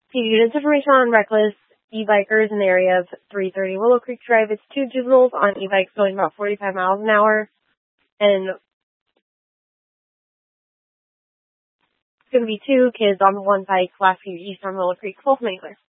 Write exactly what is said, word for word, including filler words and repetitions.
To give you this information on reckless e-bikers in the area of three thirty Willow Creek Drive. It's two juveniles on e-bikes going about forty-five miles an hour. And it's going to be two kids on the one bike, last few east on Willow Creek, Folsom Angler.